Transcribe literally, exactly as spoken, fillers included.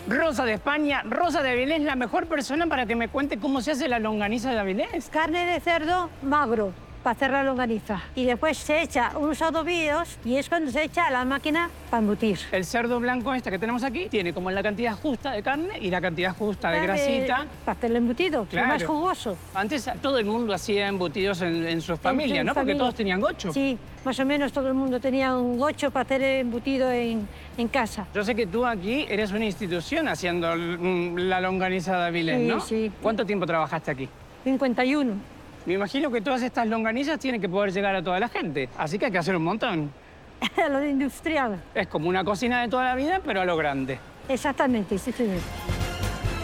Rosa de España, Rosa de Avilés, la mejor persona para que me cuente cómo se hace la longaniza de Avilés. Carne de cerdo magro para hacer la longaniza. Y después se echa unos adobillos y es cuando se echa a la máquina para embutir. El cerdo blanco este que tenemos aquí tiene como la cantidad justa de carne y la cantidad justa de grasita. Para hacer el embutido, Claro. lo más jugoso. Antes todo el mundo hacía embutidos en, en su familia, En ¿no? Porque familia. todos tenían gocho. Sí, más o menos todo el mundo tenía un gocho para hacer embutido en, en casa. Yo sé que tú aquí eres una institución haciendo mm, la longaniza de Avilés, Sí, ¿no? sí. ¿Cuánto tiempo trabajaste aquí? cincuenta y uno. Me imagino que todas estas longanizas tienen que poder llegar a toda la gente, así que hay que hacer un montón. Lo de industrial. Es como una cocina de toda la vida, pero a lo grande. Exactamente, sí, señor.